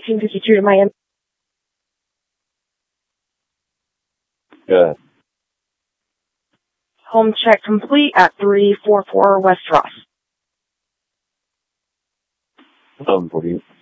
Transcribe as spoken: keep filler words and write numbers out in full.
eighteen fifty-two to Miami. Good. Home check complete at three forty-four West Ross. Um, please.